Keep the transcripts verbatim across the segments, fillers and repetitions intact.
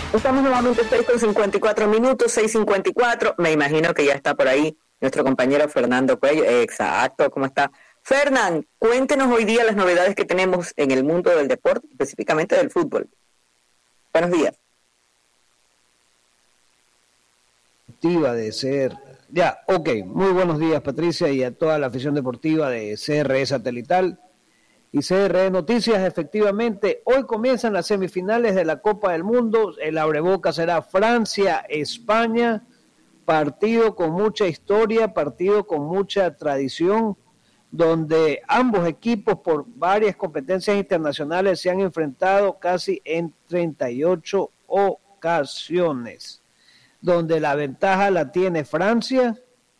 Estamos nuevamente seis con cincuenta y cuatro minutos, seis cincuenta y cuatro. Me imagino que ya está por ahí nuestro compañero Fernando Cuello. Exacto, ¿cómo está? Fernán, cuéntenos hoy día las novedades que tenemos en el mundo del deporte, específicamente del fútbol. Buenos días. De ser, ya, ok, muy buenos días Patricia y a toda la afición deportiva de C R E Satelital y C R E Noticias. Efectivamente, hoy comienzan las semifinales de la Copa del Mundo. El abreboca será Francia-España, partido con mucha historia, partido con mucha tradición, donde ambos equipos por varias competencias internacionales se han enfrentado casi en treinta y ocho ocasiones, donde la ventaja la tiene Francia,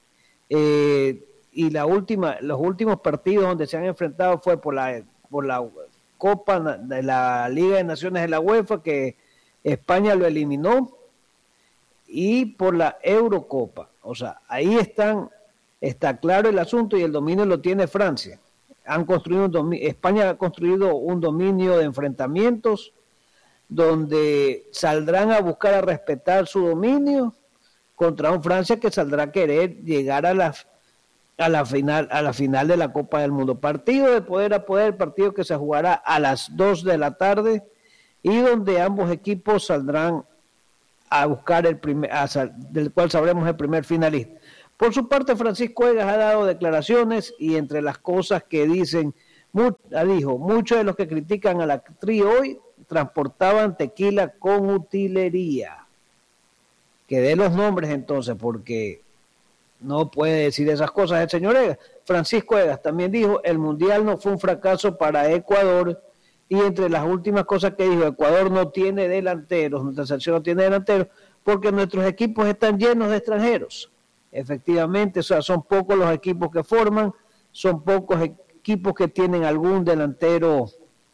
eh, y la última, los últimos partidos donde se han enfrentado fue por la, por la Copa de la Liga de Naciones de la UEFA, que España lo eliminó, y por la Eurocopa. O sea, ahí están, está claro el asunto y el dominio lo tiene Francia. Han construido un dominio, España ha construido un dominio de enfrentamientos donde saldrán a buscar a respetar su dominio contra un Francia que saldrá a querer llegar a la, a la final a la final de la Copa del Mundo. Partido de poder a poder, partido que se jugará a las dos de la tarde y donde ambos equipos saldrán a buscar el primer, a, del cual sabremos el primer finalista. Por su parte, Francisco Egas ha dado declaraciones y entre las cosas que dicen, mu, dijo, muchos de los que critican a la Tri hoy transportaban tequila con utilería. Que dé los nombres entonces, porque no puede decir esas cosas el señor Egas. Francisco Egas también dijo, el Mundial no fue un fracaso para Ecuador, y entre las últimas cosas que dijo, Ecuador no tiene delanteros, nuestra selección no tiene delanteros, porque nuestros equipos están llenos de extranjeros. Efectivamente, o sea, son pocos los equipos que forman, son pocos equipos que tienen algún delantero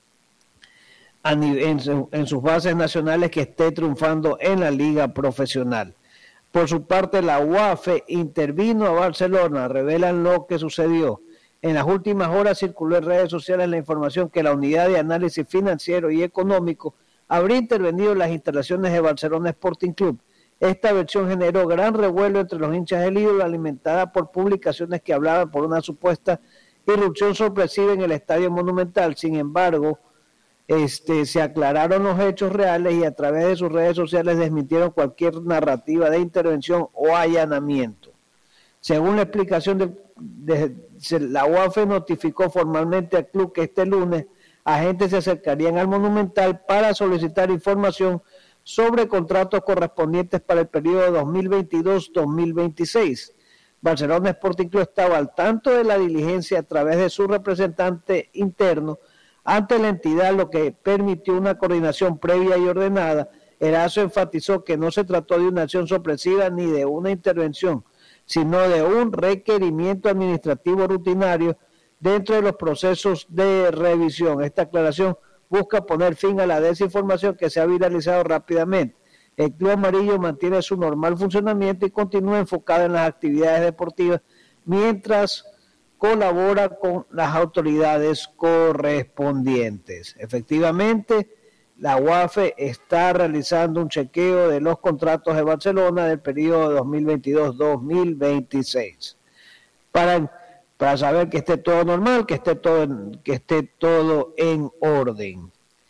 a nivel, en, en sus bases nacionales que esté triunfando en la liga profesional. Por su parte, la U A F E intervino a Barcelona, revelan lo que sucedió. En las últimas horas circuló en redes sociales la información que la Unidad de Análisis Financiero y Económico habría intervenido en las instalaciones de Barcelona Sporting Club. Esta versión generó gran revuelo entre los hinchas del ídolo, alimentada por publicaciones que hablaban por una supuesta irrupción sorpresiva en el Estadio Monumental. Sin embargo, este, se aclararon los hechos reales y a través de sus redes sociales desmintieron cualquier narrativa de intervención o allanamiento. Según la explicación de, de, de la U A F E, notificó formalmente al club que este lunes agentes se acercarían al Monumental para solicitar información sobre contratos correspondientes para el periodo dos mil veintidós dos mil veintiséis. Barcelona Sporting Club estaba al tanto de la diligencia a través de su representante interno ante la entidad, lo que permitió una coordinación previa y ordenada. Erazo enfatizó que no se trató de una acción sorpresiva ni de una intervención, sino de un requerimiento administrativo rutinario dentro de los procesos de revisión. Esta aclaración busca poner fin a la desinformación que se ha viralizado rápidamente. El Club Amarillo mantiene su normal funcionamiento y continúa enfocado en las actividades deportivas mientras colabora con las autoridades correspondientes. Efectivamente, la U A F E está realizando un chequeo de los contratos de Barcelona del periodo dos mil veintidós dos mil veintiséis para, para saber que esté todo normal, que esté todo en, que esté todo en orden.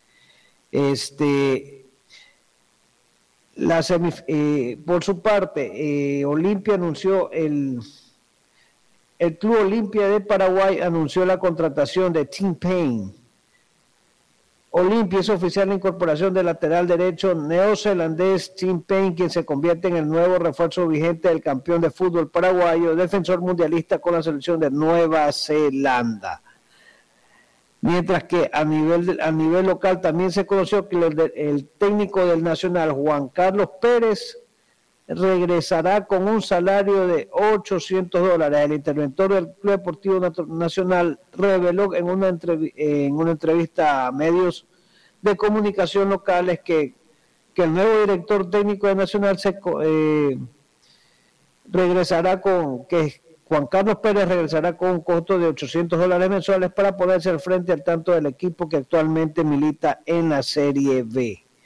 Este, la semif- eh, por su parte, eh, Olimpia anunció el el Club Olimpia de Paraguay anunció la contratación de Tim Payne. Olimpia es oficial la incorporación del lateral derecho neozelandés Tim Payne, quien se convierte en el nuevo refuerzo vigente del campeón de fútbol paraguayo, defensor mundialista con la selección de Nueva Zelanda. Mientras que a nivel, a nivel local también se conoció que el, el técnico del Nacional, Juan Carlos Pérez, regresará con un salario de ochocientos dólares. El interventor del Club Deportivo Nacional reveló en una, entrev- en una entrevista a medios de comunicación locales que, que el nuevo director técnico de Nacional se eh, regresará con, que Juan Carlos Pérez regresará con un costo de ochocientos dólares mensuales para poder hacer frente al tanto del equipo que actualmente milita en la Serie B.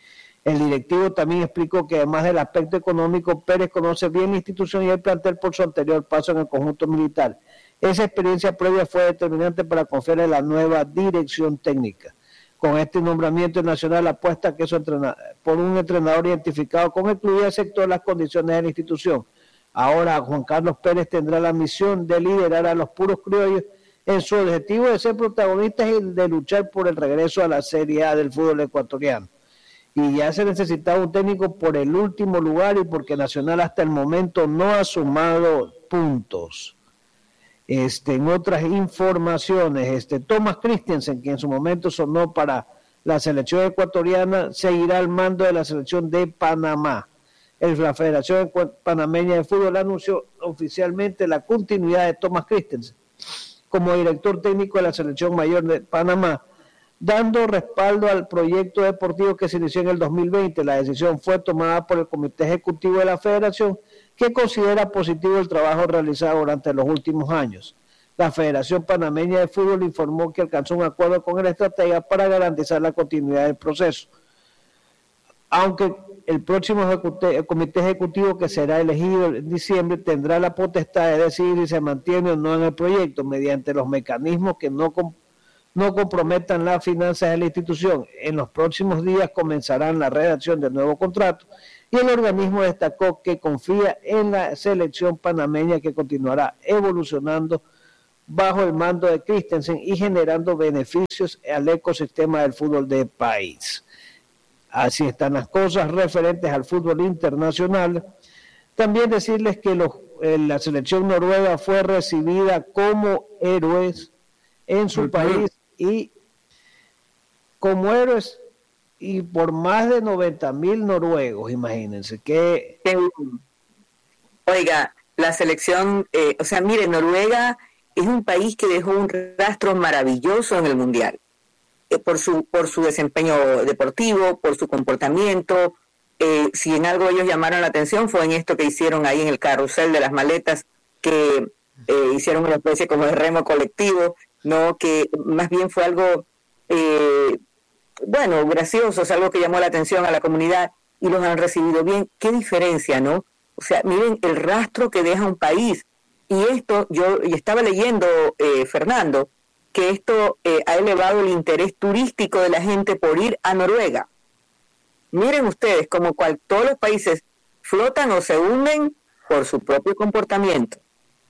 El directivo también explicó que además del aspecto económico, Pérez conoce bien la institución y el plantel por su anterior paso en el conjunto militar. Esa experiencia previa fue determinante para confiar en la nueva dirección técnica. Con este nombramiento nacional apuesta que eso por un entrenador identificado con el club y aceptó las condiciones de la institución. Ahora Juan Carlos Pérez tendrá la misión de liderar a los puros criollos en su objetivo de ser protagonistas y de luchar por el regreso a la Serie A del fútbol ecuatoriano. Y ya se necesitaba un técnico por el último lugar y porque Nacional hasta el momento no ha sumado puntos. Este, en otras informaciones, este, Thomas Christensen, que en su momento sonó para la selección ecuatoriana, seguirá al mando de la selección de Panamá. El, la Federación Panameña de Fútbol anunció oficialmente la continuidad de Thomas Christensen como director técnico de la selección mayor de Panamá, dando respaldo al proyecto deportivo que se inició en el dos mil veinte. La decisión fue tomada por el Comité Ejecutivo de la Federación, que considera positivo el trabajo realizado durante los últimos años. La Federación Panameña de Fútbol informó que alcanzó un acuerdo con el estratega para garantizar la continuidad del proceso. Aunque el próximo ejecute, el Comité Ejecutivo, que será elegido en diciembre, tendrá la potestad de decidir si se mantiene o no en el proyecto mediante los mecanismos que no comp- no comprometan las finanzas de la institución. En los próximos días comenzarán la redacción del nuevo contrato y el organismo destacó que confía en la selección panameña que continuará evolucionando bajo el mando de Christensen y generando beneficios al ecosistema del fútbol del país. Así están las cosas referentes al fútbol internacional. También decirles que los, eh, la selección noruega fue recibida como héroes en su país y como héroes y por más de noventa mil noruegos, imagínense que... Oiga, la selección, eh, o sea, mire, Noruega es un país que dejó un rastro maravilloso en el Mundial, eh, por su por su desempeño deportivo, por su comportamiento. Eh, si en algo ellos llamaron la atención fue en esto que hicieron ahí en el carrusel de las maletas, que eh, hicieron una especie como de remo colectivo, no, que más bien fue algo eh, bueno, gracioso, es algo que llamó la atención a la comunidad y los han recibido bien. Qué diferencia, ¿no? O sea, miren el rastro que deja un país. Y esto, yo y estaba leyendo, eh, Fernando, que esto eh, ha elevado el interés turístico de la gente por ir a Noruega. Miren ustedes, como cual todos los países flotan o se hunden por su propio comportamiento.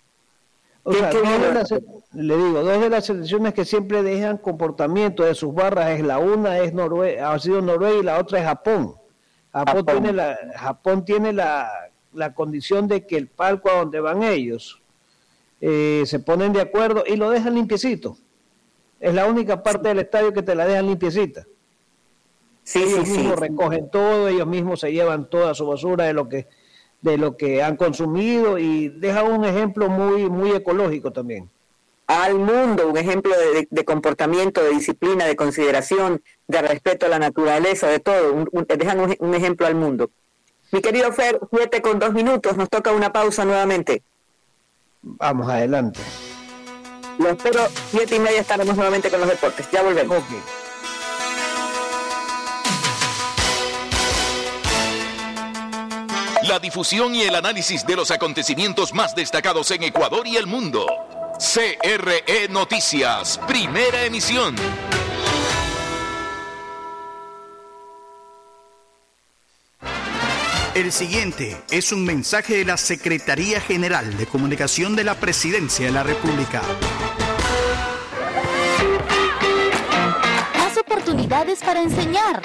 O sea, dos de las, le digo, dos de las selecciones que siempre dejan comportamiento de sus barras es la una es Noruega, ha sido Noruega y la otra es Japón. Japón, Japón. tiene la Japón tiene la, la condición de que el palco a donde van ellos eh, se ponen de acuerdo y lo dejan limpiecito. Es la única parte del estadio que te la dejan limpiecita. Sí, ellos sí, mismos sí. recogen todo, ellos mismos se llevan toda su basura de lo que de lo que han consumido y deja un ejemplo muy muy ecológico también. Al mundo, un ejemplo de, de, de comportamiento, de disciplina, de consideración, de respeto a la naturaleza, de todo, un, un, dejan un, un ejemplo al mundo. Mi querido Fer, siete con dos minutos, nos toca una pausa nuevamente. Vamos adelante. Lo espero, siete y media estaremos nuevamente con los deportes, ya volvemos. Okay. La difusión y el análisis de los acontecimientos más destacados en Ecuador y el mundo. C R E Noticias, primera emisión. El siguiente es un mensaje de la Secretaría General de Comunicación de la Presidencia de la República. Más oportunidades para enseñar.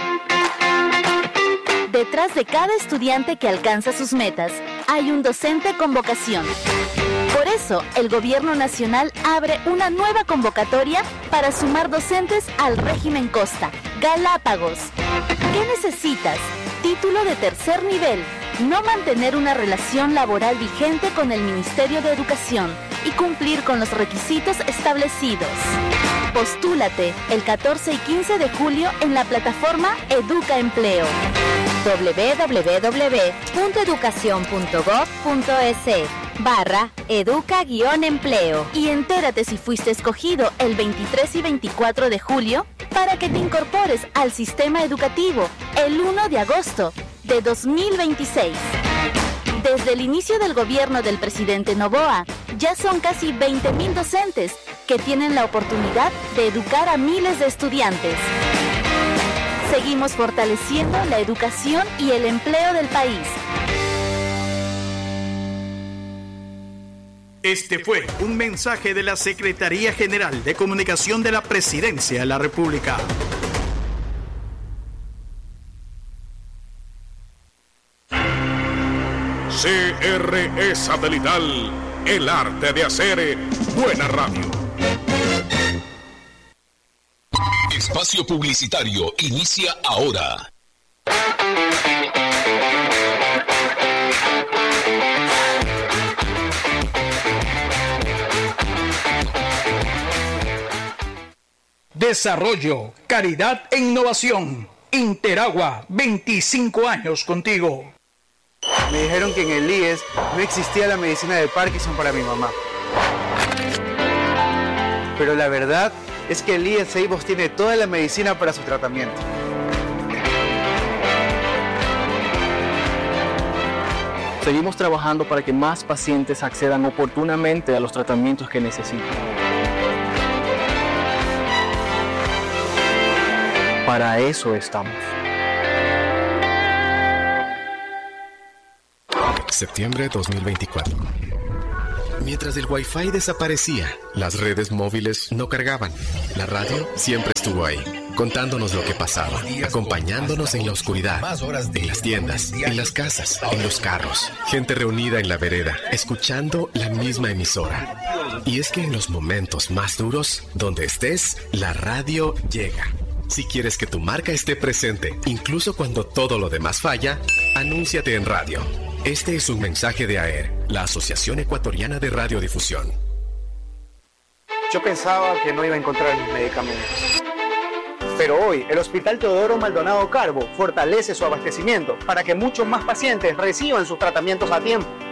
Detrás de cada estudiante que alcanza sus metas, hay un docente con vocación. Por eso, el Gobierno Nacional abre una nueva convocatoria para sumar docentes al régimen Costa, Galápagos. ¿Qué necesitas? Título de tercer nivel, no mantener una relación laboral vigente con el Ministerio de Educación y cumplir con los requisitos establecidos. Postúlate el catorce y quince de julio en la plataforma Educa Empleo. doble u doble u doble u punto educación punto gob punto es barra educa-empleo y entérate si fuiste escogido el veintitrés y veinticuatro de julio para que te incorpores al sistema educativo el primero de agosto de dos mil veintiséis. Desde el inicio del gobierno del presidente Noboa, ya son casi veinte mil docentes que tienen la oportunidad de educar a miles de estudiantes. Seguimos fortaleciendo la educación y el empleo del país. Este fue un mensaje de la Secretaría General de Comunicación de la Presidencia de la República. C R E Satelital, el arte de hacer buena radio. Espacio publicitario inicia ahora. Desarrollo, calidad e innovación. Interagua, veinticinco años contigo. Me dijeron que en el I E S no existía la medicina de Parkinson para mi mamá. Pero la verdad es que el I E S Ceibos tiene toda la medicina para su tratamiento. Seguimos trabajando para que más pacientes accedan oportunamente a los tratamientos que necesitan. Para eso estamos. Septiembre dos mil veinticuatro. Mientras el Wi-Fi desaparecía, las redes móviles no cargaban. La radio siempre estuvo ahí, contándonos lo que pasaba, acompañándonos en la oscuridad, en las tiendas, en las casas, en los carros. Gente reunida en la vereda, escuchando la misma emisora. Y es que en los momentos más duros, donde estés, la radio llega. Si quieres que tu marca esté presente, incluso cuando todo lo demás falla, anúnciate en radio. Este es un mensaje de A E R, la Asociación Ecuatoriana de Radiodifusión. Yo pensaba que no iba a encontrar mis medicamentos. Pero hoy, el Hospital Teodoro Maldonado Carbo fortalece su abastecimiento para que muchos más pacientes reciban sus tratamientos a tiempo.